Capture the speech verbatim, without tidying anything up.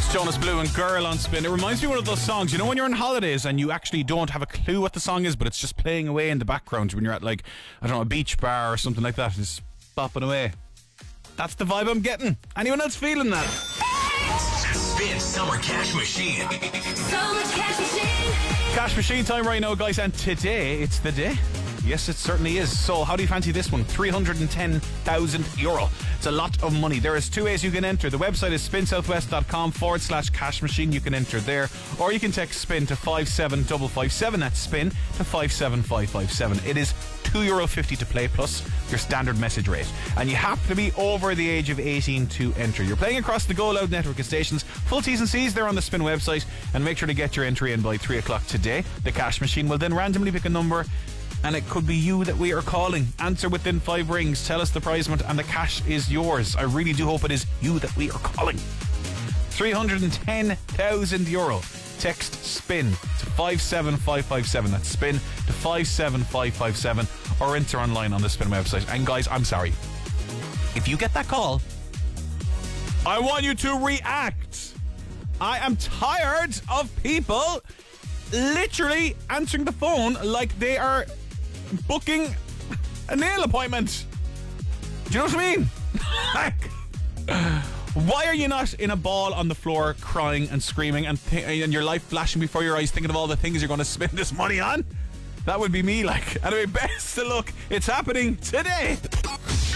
Jonas Blue and Girl on Spin. It reminds me of one of those songs, you know, when you're on holidays and you actually don't have a clue what the song is, but it's just playing away in the background when you're at, like, I don't know, a beach bar or something like that. It's bopping away. That's the vibe I'm getting. Anyone else feeling that? Spin Summer Cash Machine. So much cash machine. Cash machine time right now, guys, and today it's the day. Yes, it certainly is. So how do you fancy this one? three hundred ten thousand euro. It's a lot of money. There is two ways you can enter. The website is spinsouthwest.com forward slash cash machine. You can enter there. Or you can text spin to five seven five five seven. That's spin to five seven five five seven. It is two euro fifty to play plus your standard message rate. And you have to be over the age of eighteen to enter. You're playing across the Go Loud network of stations. Full T's and C's there on the Spin website. And make sure to get your entry in by three o'clock today. The cash machine will then randomly pick a number, and it could be you that we are calling. Answer within five rings, tell us the prize amount, and the cash is yours. I really do hope it is you that we are calling. three hundred ten thousand euro. Text SPIN to five seven five five seven. That's SPIN to five seven five five seven. Or enter online on the Spin website. And guys, I'm sorry, if you get that call, I want you to react. I am tired of people literally answering the phone like they are booking a nail appointment. Do you know what I mean? Like, why are you not in a ball on the floor crying and screaming and, th- and your life flashing before your eyes, thinking of all the things you're going to spend this money on? That would be me. Like, anyway, best of luck. It's happening today.